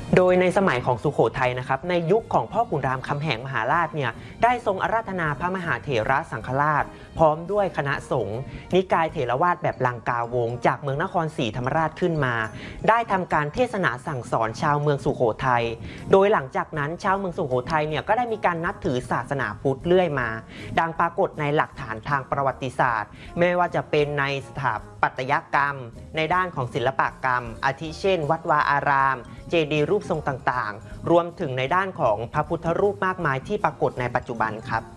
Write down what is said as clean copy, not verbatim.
โดยในสมัยของสุโขทัยนะครับในยุคของพ่อขุนรามคำแหงมหาราชเนี่ยได้ทรงอาราธนาพระมหาเถระสังฆราชพร้อมด้วยคณะสงฆ์นิกายเถรวาทแบบลังกาวงศ์จากเมืองนครศรีธรรมราชขึ้นมาได้ทำการเทศนาสั่งสอนชาวเมืองสุโขทัยโดยหลังจากนั้นชาวเมืองสุโขทัยเนี่ยก็ได้มีการนับถือศาสนาพุทธเรื่อยมาดังปรากฏในหลักฐานทางประวัติศาสตร์ไม่ว่าจะเป็นในสถาปัตยกรรมในด้านของศิลปกรรมอาทิเช่นวัดวาอารามเจดีย์รูปทรงต่างๆรวมถึงในด้านของพระพุทธรูปมากมายที่ปรากฏในปัจจุบันครับ